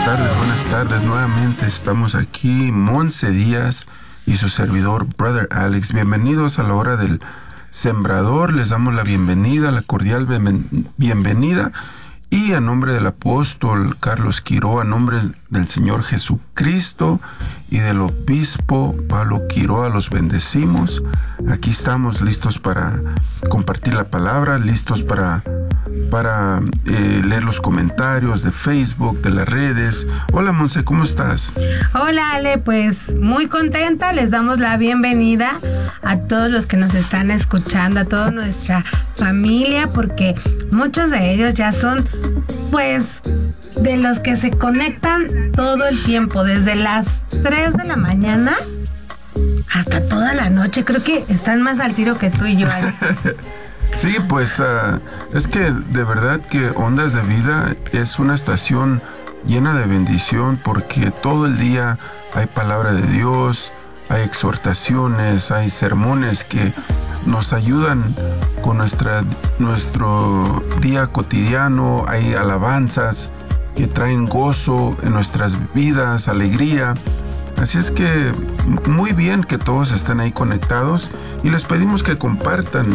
buenas tardes. Nuevamente estamos aquí, Monse Díaz y su servidor, Brother Alex. Bienvenidos a la hora del sembrador. Les damos la bienvenida, la cordial bienvenida. Y a nombre del apóstol Carlos Quiroa, a nombre del Señor Jesucristo y del obispo Pablo Quiroa, los bendecimos. Aquí estamos listos para compartir la palabra, listos para leer los comentarios de Facebook, de las redes. Hola, Monse, ¿cómo estás? Hola, Ale, pues muy contenta. Les damos la bienvenida a todos los que nos están escuchando, a toda nuestra familia, porque muchos de ellos ya son, pues, de los que se conectan todo el tiempo, desde las 3 de la mañana hasta toda la noche. Creo que están más al tiro que tú y yo, Ale. Sí, pues es que de verdad que Ondas de Vida es una estación llena de bendición, porque todo el día hay palabra de Dios, hay exhortaciones, hay sermones que nos ayudan con nuestro día cotidiano, hay alabanzas que traen gozo en nuestras vidas, alegría. Así es que muy bien que todos estén ahí conectados, y les pedimos que compartan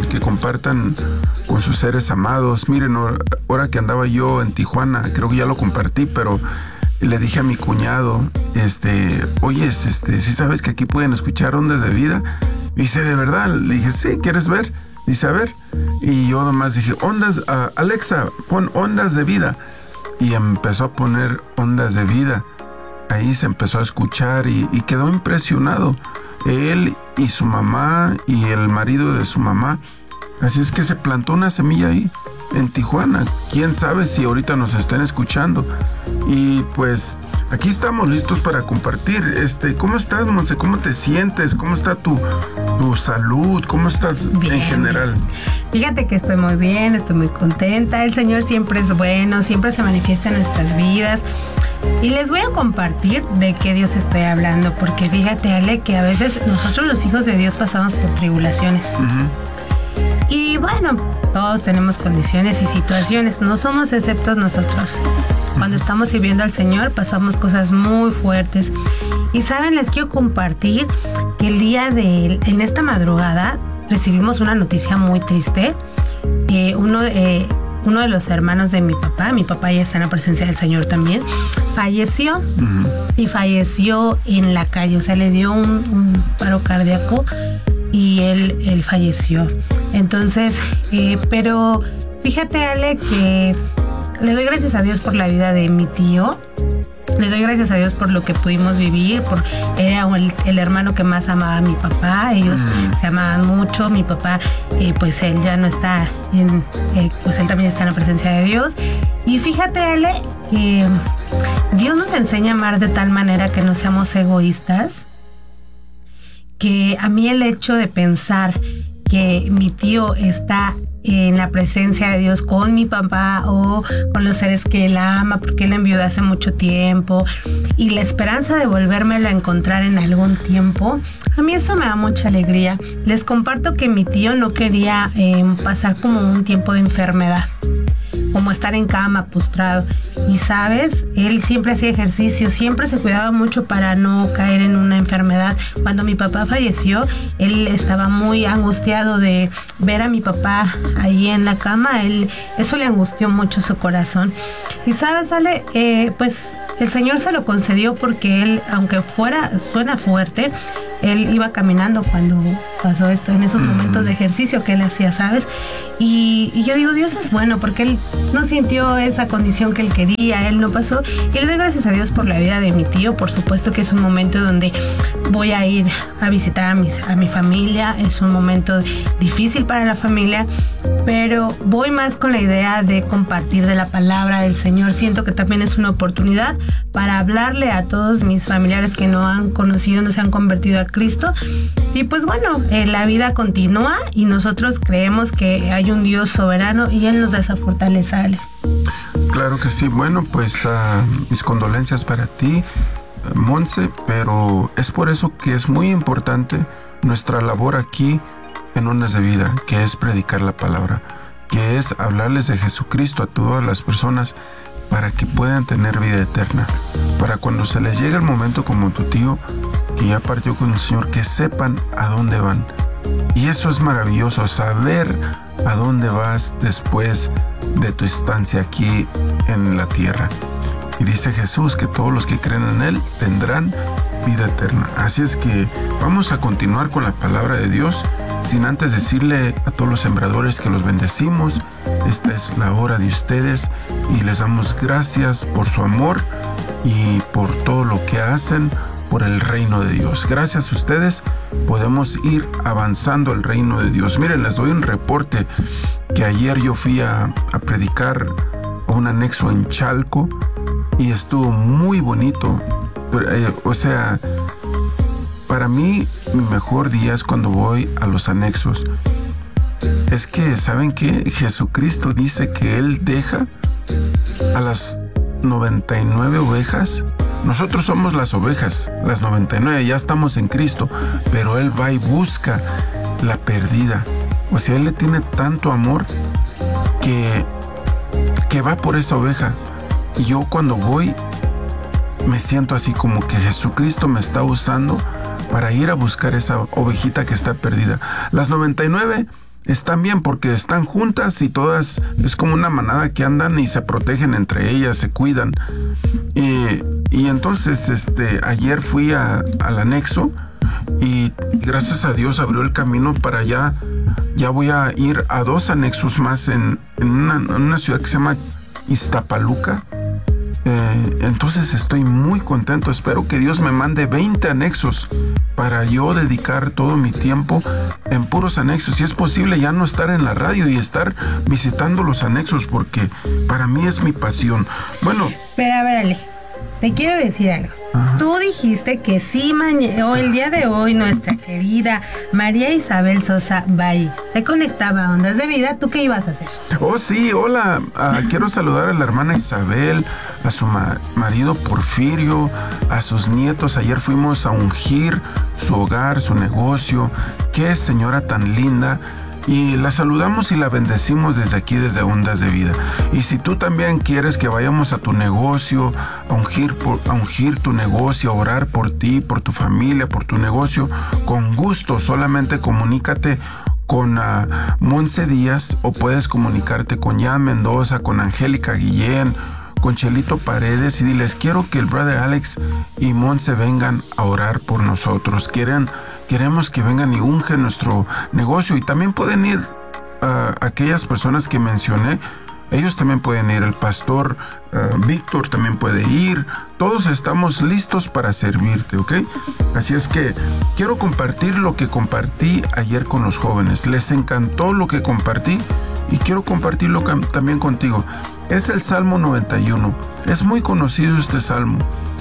con sus seres amados. Miren, ahora que andaba yo en Tijuana, creo que ya lo compartí, pero le dije a mi cuñado, oye, ¿sí sabes que aquí pueden escuchar Ondas de Vida? Dice, ¿de verdad? Le dije, sí, ¿quieres ver? Dice, a ver. Y yo nomás dije, Alexa, pon Ondas de Vida. Y empezó a poner Ondas de Vida. Ahí se empezó a escuchar y quedó impresionado. Él y su mamá y el marido de su mamá. Así es que se plantó una semilla ahí en Tijuana. Quién sabe si ahorita nos están escuchando. Y pues aquí estamos listos para compartir. ¿Cómo estás, Monse? ¿Cómo te sientes? ¿Cómo está tu salud? ¿Cómo estás bien, en general? Fíjate que estoy muy bien, estoy muy contenta. El Señor siempre es bueno, siempre se manifiesta en nuestras vidas. Y les voy a compartir de qué Dios estoy hablando, porque fíjate, Ale, que a veces nosotros los hijos de Dios pasamos por tribulaciones. Uh-huh. Y bueno, todos tenemos condiciones y situaciones, no somos exceptos nosotros. Cuando estamos sirviendo al Señor pasamos cosas muy fuertes. Y saben, les quiero compartir que en esta madrugada recibimos una noticia muy triste. Uno de los hermanos de mi papá ya está en la presencia del Señor también, falleció. Uh-huh. Y falleció en la calle, o sea, le dio un paro cardíaco y él falleció. Entonces, pero fíjate, Ale, que le doy gracias a Dios por la vida de mi tío. Le doy gracias a Dios por lo que pudimos vivir, era el hermano que más amaba a mi papá. Ellos se amaban mucho. Mi papá, pues él ya no está, pues él también está en la presencia de Dios. Y fíjate, Ale, que Dios nos enseña a amar de tal manera que no seamos egoístas, que a mí el hecho de pensar que mi tío está en la presencia de Dios con mi papá o con los seres que él ama, porque él enviudó hace mucho tiempo, y la esperanza de volvérmelo a encontrar en algún tiempo, a mí eso me da mucha alegría. Les comparto que mi tío no quería pasar como un tiempo de enfermedad, como estar en cama, postrado. Y sabes, él siempre hacía ejercicio, siempre se cuidaba mucho para no caer en una enfermedad. Cuando mi papá falleció, él estaba muy angustiado de ver a mi papá ahí en la cama. Eso le angustió mucho su corazón. Y sabes, Ale, pues el Señor se lo concedió, porque él, aunque suena fuerte, él iba caminando cuando pasó esto, en esos momentos de ejercicio que él hacía, ¿sabes? Y yo digo, Dios es bueno, porque él no sintió esa condición que él quería, él no pasó. Y le doy gracias a Dios por la vida de mi tío. Por supuesto que es un momento donde voy a ir a visitar a mi familia. Es un momento difícil para la familia, pero voy más con la idea de compartir de la palabra del Señor. Siento que también es una oportunidad para hablarle a todos mis familiares que no han conocido, no se han convertido a Cristo. Y pues bueno, la vida continúa y nosotros creemos que hay un Dios soberano y Él nos da esa fortaleza, Ale. Claro que sí. Bueno, pues mis condolencias para ti, Monse, pero es por eso que es muy importante nuestra labor aquí en Ondas de Vida, que es predicar la palabra, que es hablarles de Jesucristo a todas las personas para que puedan tener vida eterna. Para cuando se les llegue el momento como tu tío, que ya partió con el Señor, que sepan a dónde van. Y eso es maravilloso, saber a dónde vas después de tu estancia aquí en la tierra. Y dice Jesús que todos los que creen en Él tendrán vida eterna. Así es que vamos a continuar con la palabra de Dios, sin antes decirle a todos los sembradores que los bendecimos. Esta es la hora de ustedes y les damos gracias por su amor y por todo lo que hacen por el reino de Dios. Gracias a ustedes podemos ir avanzando el reino de Dios. Miren, les doy un reporte que ayer yo fui a predicar a un anexo en Chalco y estuvo muy bonito. O sea, para mí mi mejor día es cuando voy a los anexos. Es que, ¿saben qué? Jesucristo dice que Él deja a las 99 ovejas. Nosotros somos las ovejas, las 99, ya estamos en Cristo, pero Él va y busca la perdida. O sea, Él le tiene tanto amor que va por esa oveja. Y yo cuando voy me siento así como que Jesucristo me está usando para ir a buscar esa ovejita que está perdida. Las 99 están bien porque están juntas y todas es como una manada que andan y se protegen entre ellas, se cuidan. Y entonces ayer fui al anexo y gracias a Dios abrió el camino para allá. Ya voy a ir a 2 anexos más en una ciudad que se llama Iztapaluca. Entonces estoy muy contento. Espero que Dios me mande 20 anexos para yo dedicar todo mi tiempo en puros anexos. Si es posible ya no estar en la radio y estar visitando los anexos, porque para mí es mi pasión. Bueno. Pero a ver, Ale, te quiero decir algo. Ajá. Tú dijiste que sí, el día de hoy nuestra querida María Isabel Sosa Valle se conectaba a Ondas de Vida. ¿Tú qué ibas a hacer? Oh, sí, hola. Quiero saludar a la hermana Isabel, a su marido Porfirio, a sus nietos. Ayer fuimos a ungir su hogar, su negocio. Qué señora tan linda. Y la saludamos y la bendecimos desde aquí, desde Ondas de Vida. Y si tú también quieres que vayamos a tu negocio, a ungir tu negocio, a orar por ti, por tu familia, por tu negocio, con gusto, solamente comunícate con Monse Díaz o puedes comunicarte con Jan Mendoza, con Angélica Guillén, con Chelito Paredes y diles, quiero que el Brother Alex y Monse vengan a orar por nosotros. Queremos que vengan y ungen nuestro negocio. Y también pueden ir aquellas personas que mencioné. Ellos también pueden ir. El pastor Víctor también puede ir. Todos estamos listos para servirte, ¿ok? Así es que quiero compartir lo que compartí ayer con los jóvenes. Les encantó lo que compartí y quiero compartirlo también contigo. Es el Salmo 91. Es muy conocido este salmo,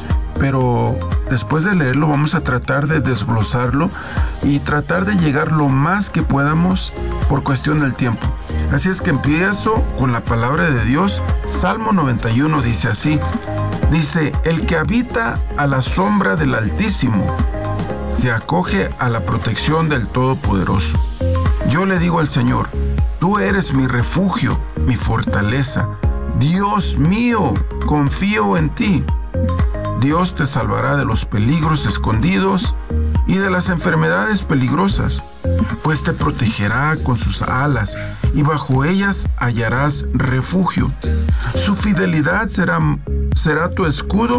pero después de leerlo vamos a tratar de desglosarlo y tratar de llegar lo más que podamos por cuestión del tiempo. Así es que empiezo con la palabra de Dios. Salmo 91 dice así. Dice, el que habita a la sombra del Altísimo se acoge a la protección del Todopoderoso. Yo le digo al Señor, tú eres mi refugio, mi fortaleza. Dios mío, confío en ti. Dios te salvará de los peligros escondidos y de las enfermedades peligrosas, pues te protegerá con sus alas y bajo ellas hallarás refugio. Su fidelidad será tu escudo,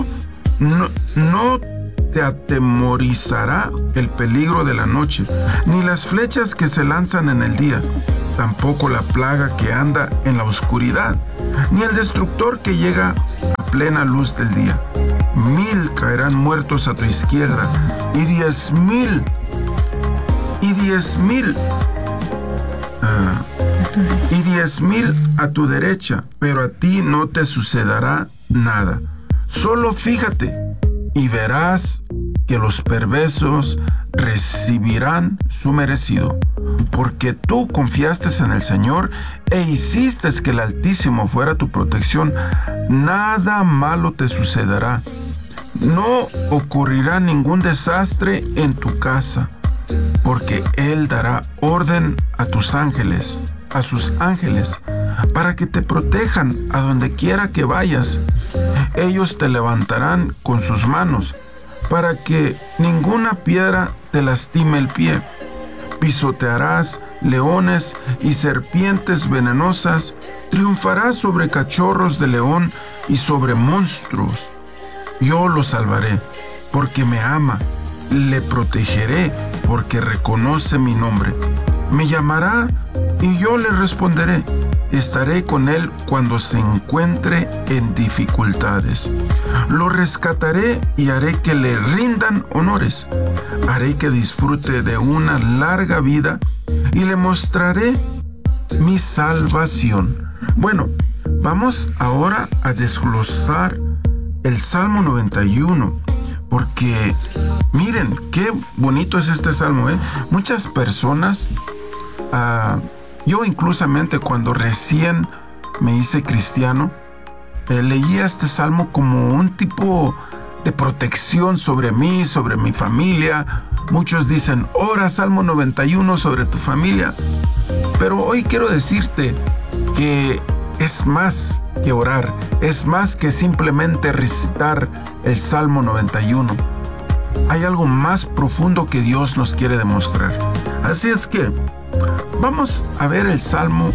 no te atemorizará el peligro de la noche, ni las flechas que se lanzan en el día, tampoco la plaga que anda en la oscuridad, ni el destructor que llega a plena luz del día. 1000 caerán muertos a tu izquierda y 10,000 a tu derecha, pero a ti no te sucederá nada. Solo fíjate y verás que los perversos recibirán su merecido, porque tú confiaste en el Señor e hiciste que el Altísimo fuera tu protección. Nada malo te sucederá. No ocurrirá ningún desastre en tu casa, porque Él dará orden a sus ángeles, para que te protejan a donde quiera que vayas. Ellos te levantarán con sus manos, para que ninguna piedra te lastime el pie. Pisotearás leones y serpientes venenosas, triunfarás sobre cachorros de león y sobre monstruos. Yo lo salvaré, porque me ama, le protegeré, porque reconoce mi nombre. Me llamará y yo le responderé. Estaré con él cuando se encuentre en dificultades. Lo rescataré y haré que le rindan honores. Haré que disfrute de una larga vida y le mostraré mi salvación. Bueno, vamos ahora a desglosar el Salmo 91, porque miren qué bonito es este salmo, ¿eh? Muchas personas, yo inclusamente cuando recién me hice cristiano, leía este salmo como un tipo de protección sobre mí, sobre mi familia. Muchos dicen, ora Salmo 91 sobre tu familia. Pero hoy quiero decirte que es más que orar, es más que simplemente recitar el Salmo 91. Hay algo más profundo que Dios nos quiere demostrar. Así es que vamos a ver el Salmo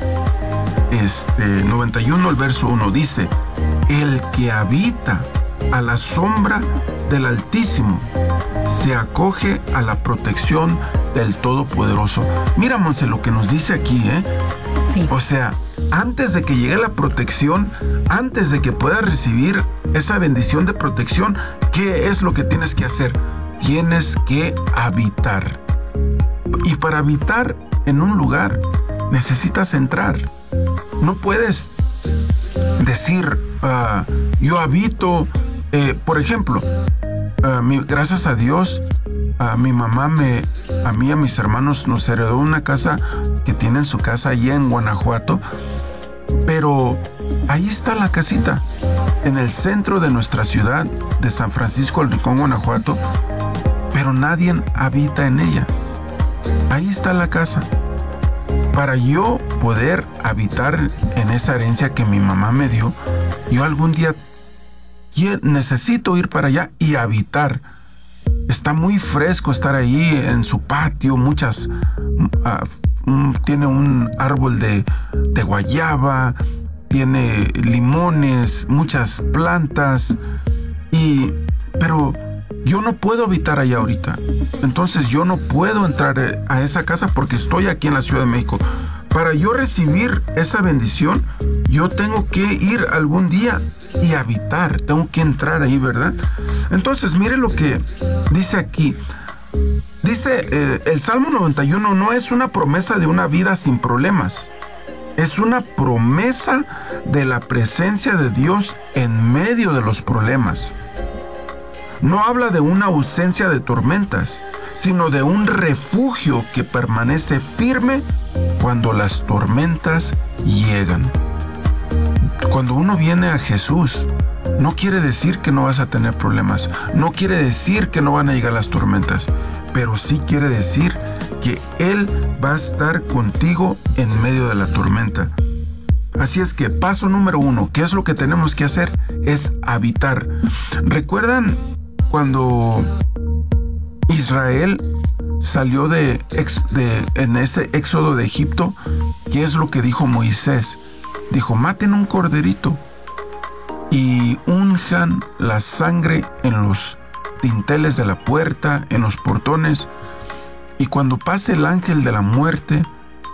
91, el verso 1. Dice, el que habita a la sombra del Altísimo se acoge a la protección del Todopoderoso. Mira, Monse, lo que nos dice aquí, ¿eh? Sí. O sea, antes de que llegue la protección, antes de que puedas recibir esa bendición de protección, ¿qué es lo que tienes que hacer? Tienes que habitar. Y para habitar en un lugar, necesitas entrar. No puedes decir, yo habito, por ejemplo, gracias a Dios, mi mamá a mí y a mis hermanos nos heredó una casa que tienen su casa allá en Guanajuato, pero ahí está la casita, en el centro de nuestra ciudad de San Francisco del Rincón, Guanajuato, pero nadie habita en ella. Ahí está la casa. Para yo poder habitar en esa herencia que mi mamá me dio, yo algún día necesito ir para allá y habitar. Está muy fresco estar ahí en su patio, tiene un árbol de guayaba, tiene limones, muchas plantas, pero yo no puedo habitar allá ahorita. Entonces yo no puedo entrar a esa casa porque estoy aquí en la Ciudad de México. Para yo recibir esa bendición, yo tengo que ir algún día y habitar. Tengo que entrar ahí, ¿verdad? Entonces, mire lo que dice aquí. Dice, el Salmo 91 no es una promesa de una vida sin problemas. Es una promesa de la presencia de Dios en medio de los problemas. No habla de una ausencia de tormentas, sino de un refugio que permanece firme cuando las tormentas llegan. Cuando uno viene a Jesús, no quiere decir que no vas a tener problemas, no quiere decir que no van a llegar las tormentas, pero sí quiere decir que Él va a estar contigo en medio de la tormenta. Así es que paso número 1, ¿qué es lo que tenemos que hacer? Es habitar. ¿Recuerdan cuando Israel salió en ese éxodo de Egipto? ¿Qué es lo que dijo Moisés? Dijo, maten un corderito y unjan la sangre en los dinteles de la puerta, en los portones, y cuando pase el ángel de la muerte,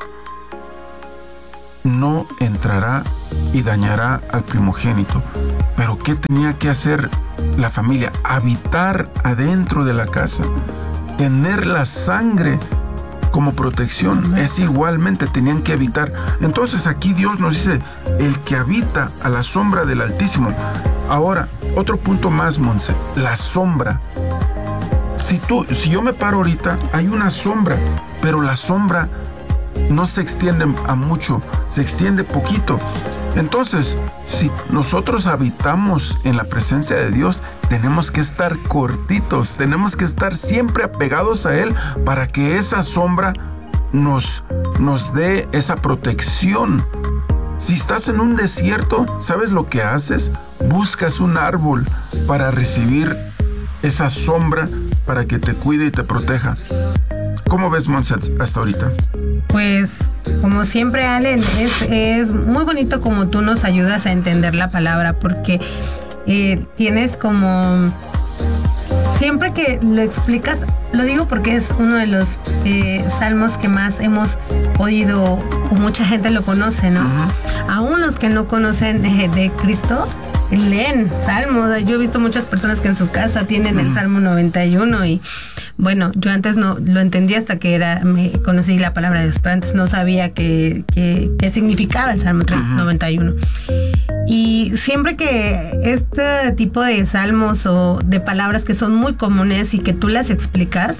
no entrará y dañará al primogénito. Pero ¿qué tenía que hacer la familia? Habitar adentro de la casa, tener la sangre como protección. Es igualmente, tenían que habitar. Entonces aquí Dios nos dice, el que habita a la sombra del Altísimo. Ahora, otro punto más, Monse, la sombra. Si yo me paro ahorita, hay una sombra, pero la sombra no se extiende a mucho, se extiende poquito. Entonces, si nosotros habitamos en la presencia de Dios, tenemos que estar cortitos, tenemos que estar siempre apegados a Él para que esa sombra nos dé esa protección Si estás en un desierto, ¿sabes lo que haces? Buscas un árbol para recibir esa sombra, para que te cuide y te proteja. ¿Cómo ves, Monse, hasta ahorita? Pues, como siempre, Allen, es muy bonito como tú nos ayudas a entender la palabra, porque tienes como... Siempre que lo explicas, lo digo porque es uno de los salmos que más hemos oído, o mucha gente lo conoce, ¿no? Uh-huh. Aún los que no conocen de Cristo, leen salmos. Yo he visto muchas personas que en su casa tienen el Salmo 91 y bueno, yo antes no lo entendí hasta que me conocí la palabra de Dios, pero antes no sabía qué significaba el Salmo 91. Y siempre que este tipo de salmos o de palabras que son muy comunes y que tú las explicas,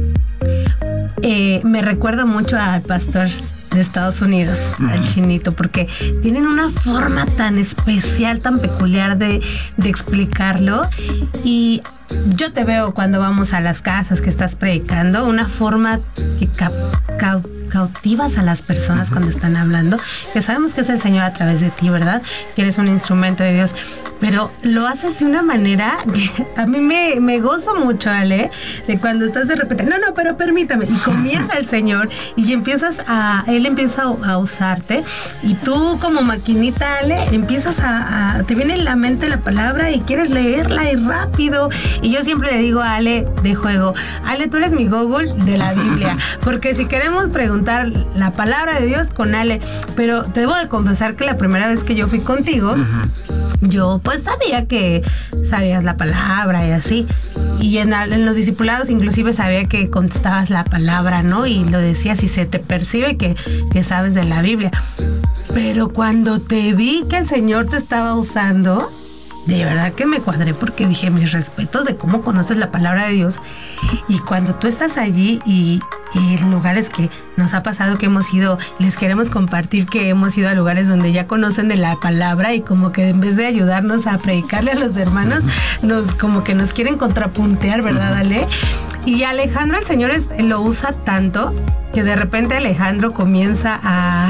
me recuerda mucho al pastor de Estados Unidos, al Chinito, porque tienen una forma tan especial, tan peculiar de explicarlo. Y yo te veo cuando vamos a las casas que estás predicando, una forma que cautivas a las personas cuando están hablando, que sabemos que es el Señor a través de ti, ¿verdad? Que eres un instrumento de Dios, pero lo haces de una manera que a mí me gozo mucho, Ale, de cuando estás de repente, no, pero permítame, y comienza el Señor y Él empieza a usarte, y tú como maquinita, Ale, empiezas te viene en la mente la palabra y quieres leerla y rápido. Y yo siempre le digo a Ale de juego, Ale, tú eres mi Google de la Biblia, porque si queremos preguntar la palabra de Dios con Ale, pero te debo de confesar que la primera vez que yo fui contigo, yo pues sabía que sabías la palabra y así, y en los discipulados inclusive sabía que contestabas la palabra, ¿no? Y lo decías y se te percibe que sabes de la Biblia. Pero cuando te vi que el Señor te estaba usando, de verdad que me cuadré, porque dije, mis respetos de cómo conoces la palabra de Dios. Y cuando tú estás allí y en lugares que nos ha pasado que hemos ido, les queremos compartir que hemos ido a lugares donde ya conocen de la palabra y como que en vez de ayudarnos a predicarle a los hermanos, como que nos quieren contrapuntear, ¿verdad, Ale? Y Alejandro, el Señor lo usa tanto que de repente Alejandro comienza a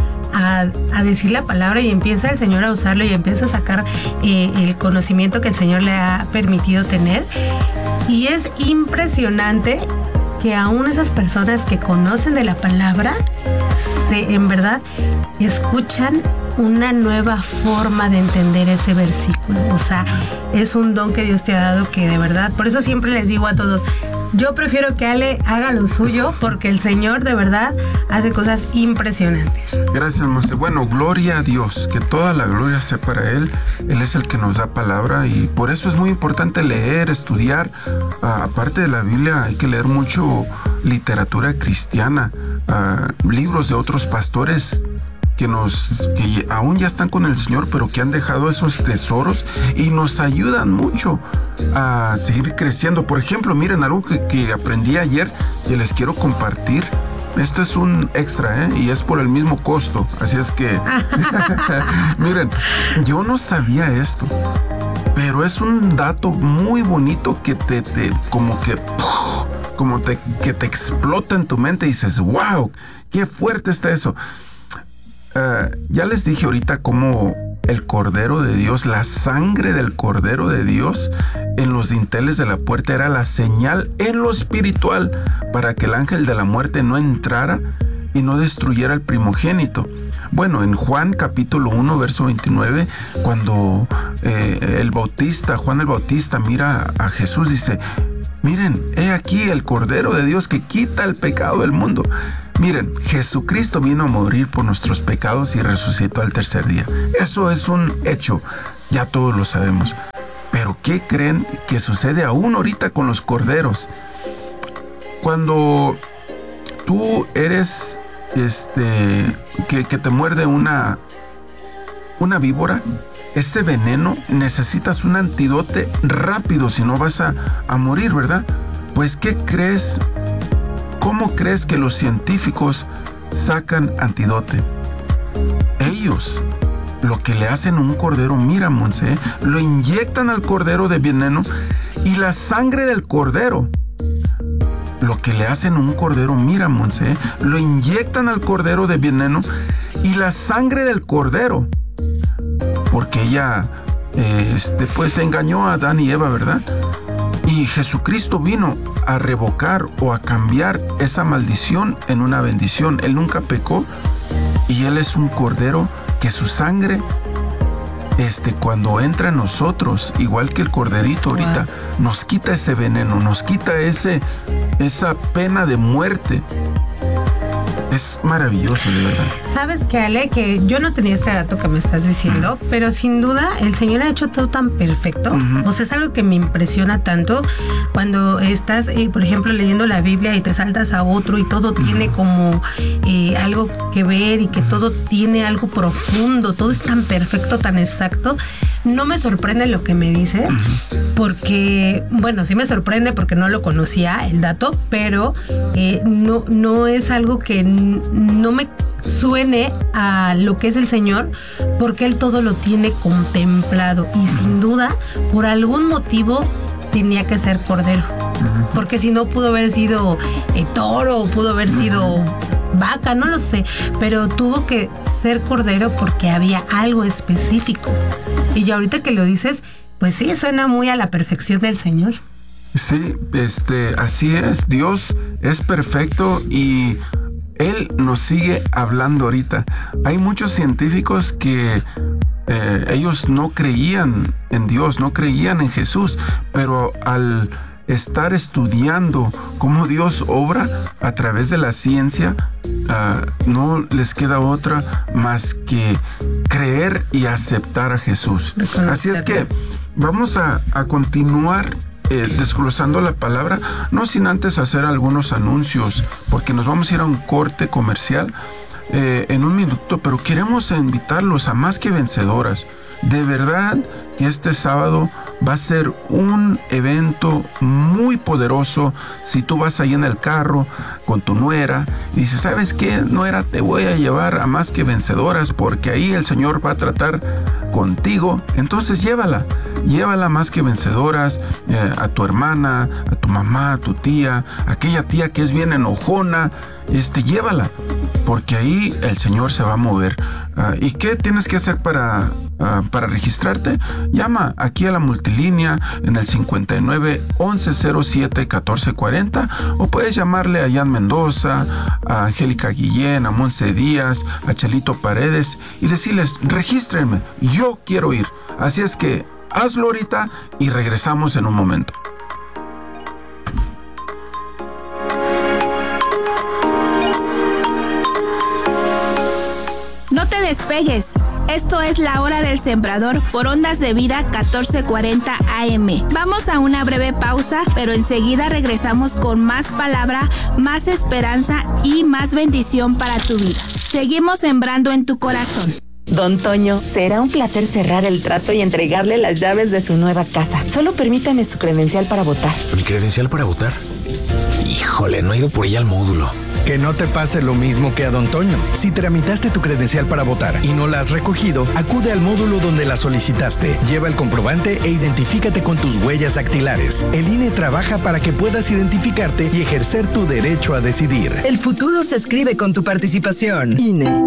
decir la palabra y empieza el Señor a usarlo y empieza a sacar el conocimiento que el Señor le ha permitido tener. Y es impresionante que aún esas personas que conocen de la palabra en verdad escuchan una nueva forma de entender ese versículo. O sea, es un don que Dios te ha dado que de verdad, por eso siempre les digo a todos, yo prefiero que Ale haga lo suyo, porque el Señor de verdad hace cosas impresionantes. Gracias, Monse. Bueno, gloria a Dios, que toda la gloria sea para Él. Él es el que nos da palabra y por eso es muy importante leer, estudiar. Aparte de la Biblia, hay que leer mucho literatura cristiana, libros de otros pastores que aún ya están con el Señor, pero que han dejado esos tesoros y nos ayudan mucho a seguir creciendo. Por ejemplo, miren algo que aprendí ayer y les quiero compartir. Esto es un extra, y es por el mismo costo, así es que miren, yo no sabía esto, pero es un dato muy bonito que te explota en tu mente y dices, wow, qué fuerte está eso. Ya les dije ahorita cómo el Cordero de Dios, la sangre del Cordero de Dios en los dinteles de la puerta era la señal en lo espiritual para que el ángel de la muerte no entrara y no destruyera al primogénito. Bueno, en Juan capítulo 1, verso 29, cuando Juan el Bautista mira a Jesús, dice, miren, he aquí el Cordero de Dios que quita el pecado del mundo. Miren, Jesucristo vino a morir por nuestros pecados y resucitó al tercer día. Eso es un hecho, ya todos lo sabemos. Pero ¿qué creen que sucede aún ahorita con los corderos? Cuando tú eres, que te muerde una víbora, ese veneno necesitas un antídoto rápido, si no vas a morir, ¿verdad? Pues ¿qué crees? ¿Cómo crees que los científicos sacan antídoto? Ellos lo que le hacen a un cordero, mira, Monse, lo inyectan al cordero de veneno y la sangre del cordero. Lo que le hacen a un cordero, mira, Monse, lo inyectan al cordero de veneno y la sangre del cordero, porque ella pues engañó a Adán y Eva, ¿verdad? Y Jesucristo vino a revocar o a cambiar esa maldición en una bendición. Él nunca pecó y Él es un cordero que su sangre, cuando entra en nosotros, igual que el corderito ahorita, nos quita ese veneno, nos quita esa pena de muerte. Es maravilloso, de verdad. ¿Sabes qué, Ale? Que yo no tenía este dato que me estás diciendo, pero sin duda el Señor ha hecho todo tan perfecto. O sea, es algo que me impresiona tanto cuando estás, por ejemplo, leyendo la Biblia y te saltas a otro y todo tiene como algo que ver y que todo tiene algo profundo. Todo es tan perfecto, tan exacto. No me sorprende lo que me dices, porque, bueno, sí me sorprende porque no lo conocía el dato, pero no es algo que no me suene a lo que es el Señor, porque Él todo lo tiene contemplado y sin duda, por algún motivo, tenía que ser cordero, porque si no pudo haber sido toro, pudo haber sido vaca, no lo sé, pero tuvo que ser cordero porque había algo específico. Y ya ahorita que lo dices, pues sí, suena muy a la perfección del Señor. Sí, así es. Dios es perfecto y Él nos sigue hablando ahorita. Hay muchos científicos que ellos no creían en Dios, no creían en Jesús, pero al estar estudiando cómo Dios obra a través de la ciencia, no les queda otra más que creer y aceptar a Jesús. Así es que vamos a continuar desglosando la palabra, no sin antes hacer algunos anuncios, porque nos vamos a ir a un corte comercial en un minuto, pero queremos invitarlos a Más que Vencedoras. De verdad que este sábado va a ser un evento muy poderoso. Si tú vas ahí en el carro con tu nuera y dices, ¿sabes qué, nuera? Te voy a llevar a Más que Vencedoras porque ahí el Señor va a tratar contigo. Entonces llévala a Más que Vencedoras, a tu hermana, a tu mamá, a tu tía, aquella tía que es bien enojona, llévala, porque ahí el Señor se va a mover. ¿Y qué tienes que hacer para registrarte? Llama aquí a la multilínea en el 59 1107 1440, o puedes llamarle a Jan Mendoza, a Angélica Guillén, a Monse Díaz, a Chelito Paredes y decirles, regístrenme, yo quiero ir. Así es que hazlo ahorita y regresamos en un momento. No te despegues. Esto es La Hora del Sembrador por Ondas de Vida 1440 AM. Vamos a una breve pausa, pero enseguida regresamos con más palabra, más esperanza y más bendición para tu vida. Seguimos sembrando en tu corazón. Don Toño, será un placer cerrar el trato y entregarle las llaves de su nueva casa. Solo permítame su credencial para votar. ¿Mi credencial para votar? Híjole, no he ido por ella al módulo. Que no te pase lo mismo que a Don Toño. Si tramitaste tu credencial para votar y no la has recogido, acude al módulo donde la solicitaste. Lleva el comprobante e identifícate con tus huellas dactilares. El INE trabaja para que puedas identificarte y ejercer tu derecho a decidir. El futuro se escribe con tu participación. INE.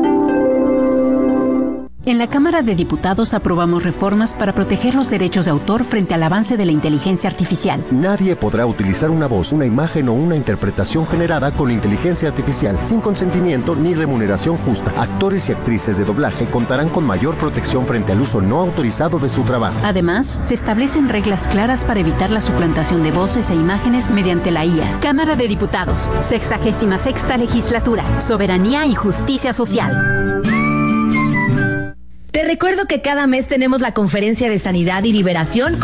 En la Cámara de Diputados aprobamos reformas para proteger los derechos de autor frente al avance de la inteligencia artificial. Nadie podrá utilizar una voz, una imagen o una interpretación generada con inteligencia artificial sin consentimiento ni remuneración justa. Actores y actrices de doblaje contarán con mayor protección frente al uso no autorizado de su trabajo. Además, se establecen reglas claras para evitar la suplantación de voces e imágenes mediante la IA. Cámara de Diputados, 66ª Legislatura, Soberanía y Justicia Social. Te recuerdo que cada mes tenemos la Conferencia de Sanidad y Liberación